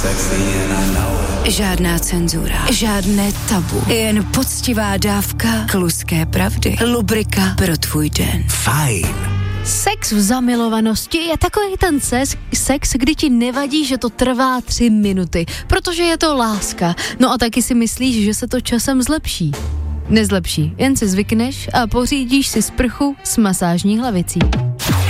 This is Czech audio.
Žádná cenzura, žádné tabu, jen poctivá dávka kluské pravdy. Lubrika pro tvůj den. Fajn. Sex v zamilovanosti je takový ten sex, kdy ti nevadí, že to trvá 3 minuty, protože je to láska. No a taky si myslíš, že se to časem zlepší. Nezlepší, jen si zvykneš a pořídíš si sprchu s masážní hlavicí.